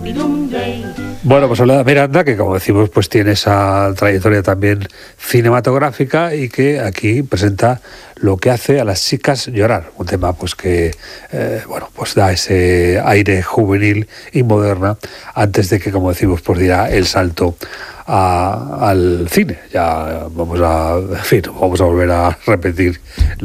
Bueno, pues Soledad Miranda, que como decimos, pues tiene esa trayectoria también cinematográfica y que aquí presenta Lo que hace a las chicas llorar, un tema pues que bueno, pues da ese aire juvenil y moderna antes de que, como decimos, pues diera el salto al cine. Ya vamos a, en fin, vamos a volver a repetir